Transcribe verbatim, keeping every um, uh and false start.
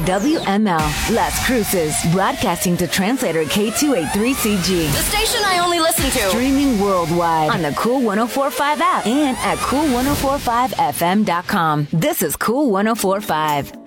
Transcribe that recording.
W M L, Las Cruces, broadcasting to translator K two eighty-three C G. The station I only listen to. Streaming worldwide on the Cool one oh four point five app and at cool ten forty-five f m dot com. This is Cool ten forty-five.